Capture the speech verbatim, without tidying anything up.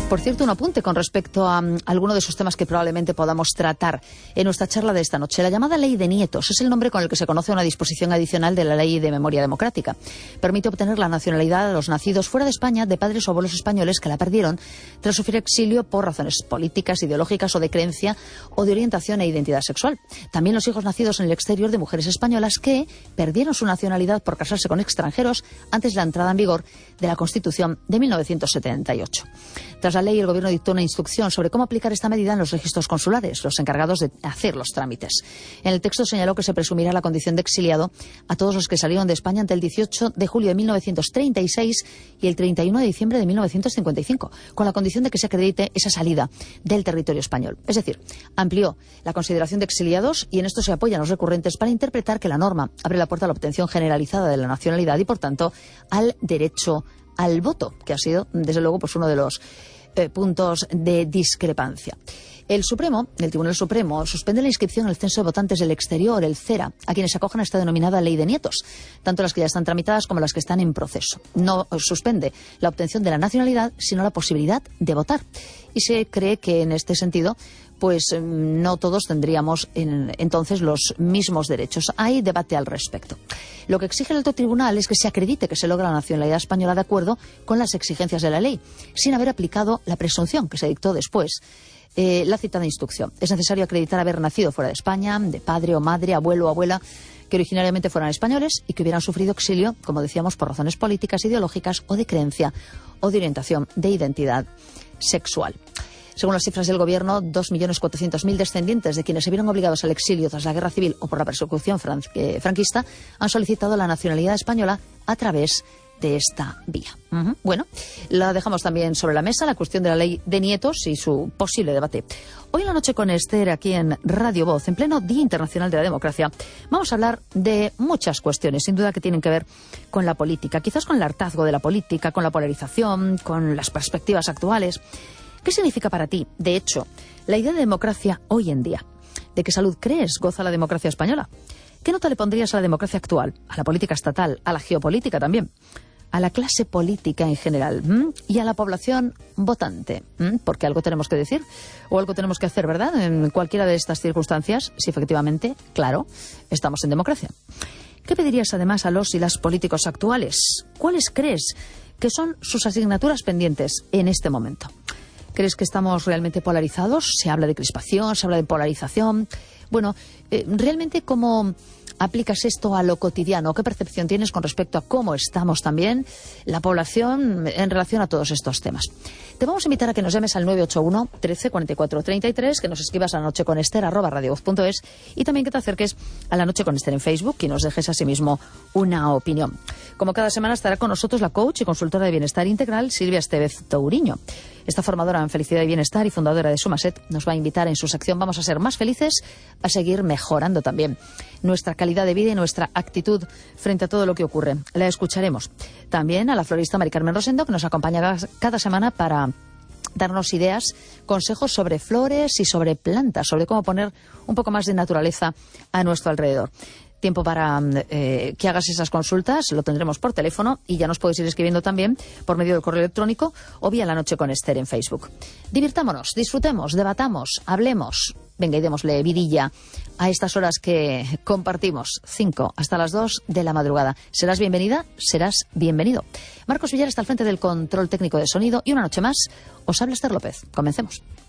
Por cierto, un apunte con respecto a um, alguno de esos temas que probablemente podamos tratar en nuestra charla de esta noche. La llamada Ley de Nietos es el nombre con el que se conoce una disposición adicional de la Ley de Memoria Democrática. Permite obtener la nacionalidad a los nacidos fuera de España de padres o abuelos españoles que la perdieron tras sufrir exilio por razones políticas, ideológicas o de creencia o de orientación e identidad sexual. También los hijos nacidos en el exterior de mujeres españolas que perdieron su nacionalidad por casarse con extranjeros antes de la entrada en vigor de la Constitución de mil novecientos setenta y ocho. Tras la ley, el Gobierno dictó una instrucción sobre cómo aplicar esta medida en los registros consulares, los encargados de hacer los trámites. En el texto señaló que se presumirá la condición de exiliado a todos los que salieron de España entre el dieciocho de julio de mil novecientos treinta y seis y el treinta y uno de diciembre de mil novecientos cincuenta y cinco, con la condición de que se acredite esa salida del territorio español. Es decir, amplió la consideración de exiliados y en esto se apoyan los recurrentes para interpretar que la norma abre la puerta a la obtención generalizada de la nacionalidad y, por tanto, al derecho al voto, que ha sido, desde luego, pues uno de los eh, puntos de discrepancia. El Supremo, el Tribunal Supremo, suspende la inscripción en el censo de votantes del exterior, el CERA, a quienes acojan a esta denominada Ley de Nietos, tanto las que ya están tramitadas como las que están en proceso. No suspende la obtención de la nacionalidad, sino la posibilidad de votar. Y se cree que, en este sentido, pues no todos tendríamos en, entonces los mismos derechos. Hay debate al respecto. Lo que exige el alto tribunal es que se acredite que se logra la nacionalidad española de acuerdo con las exigencias de la ley, sin haber aplicado la presunción que se dictó después. Eh, la citada instrucción. Es necesario acreditar haber nacido fuera de España, de padre o madre, abuelo o abuela, que originariamente fueran españoles y que hubieran sufrido exilio, como decíamos, por razones políticas, ideológicas o de creencia o de orientación de identidad sexual. Según las cifras del Gobierno, dos millones cuatrocientos mil descendientes de quienes se vieron obligados al exilio tras la Guerra Civil o por la persecución fran eh, franquista han solicitado la nacionalidad española a través de esta vía. Uh-huh. Bueno, la dejamos también sobre la mesa, la cuestión de la ley de nietos y su posible debate. Hoy en la noche con Esther, aquí en Radio Voz, en pleno Día Internacional de la Democracia, vamos a hablar de muchas cuestiones, sin duda que tienen que ver con la política, quizás con el hartazgo de la política, con la polarización, con las perspectivas actuales. ¿Qué significa para ti, de hecho, la idea de democracia hoy en día? ¿De qué salud crees goza la democracia española? ¿Qué nota le pondrías a la democracia actual, a la política estatal, a la geopolítica también, a la clase política en general ¿m? y a la población votante? ¿m? Porque algo tenemos que decir o algo tenemos que hacer, ¿verdad? En cualquiera de estas circunstancias, si efectivamente, claro, estamos en democracia. ¿Qué pedirías además a los y las políticos actuales? ¿Cuáles crees que son sus asignaturas pendientes en este momento? ¿Crees que estamos realmente polarizados? Se habla de crispación, se habla de polarización. Bueno, eh, realmente, ¿cómo aplicas esto a lo cotidiano? ¿Qué percepción tienes con respecto a cómo estamos también la población en relación a todos estos temas? Te vamos a invitar a que nos llames al nueve ocho uno, trece, cuarenta y cuatro, treinta y tres, que nos escribas a nocheconester arroba radiovoz punto es y también que te acerques a La Noche con Esther en Facebook y nos dejes asimismo una opinión. Como cada semana estará con nosotros la coach y consultora de bienestar integral Silvia Estevez Touriño. Esta formadora en felicidad y bienestar y fundadora de Sumaset nos va a invitar en su sección Vamos a ser más felices a seguir mejorando también nuestra calidad de vida y nuestra actitud frente a todo lo que ocurre. La escucharemos. También a la florista Mari Carmen Rosendo, que nos acompaña cada semana para darnos ideas, consejos sobre flores y sobre plantas, sobre cómo poner un poco más de naturaleza a nuestro alrededor. Tiempo para eh, que hagas esas consultas, lo tendremos por teléfono y ya nos podéis ir escribiendo también por medio del correo electrónico o vía La Noche con Esther en Facebook. Divirtámonos, disfrutemos, debatamos, hablemos. Venga, y démosle vidilla a estas horas que compartimos, cinco hasta las dos de la madrugada. Serás bienvenida, serás bienvenido. Marcos Villar está al frente del control técnico de sonido y una noche más os habla Esther López. Comencemos.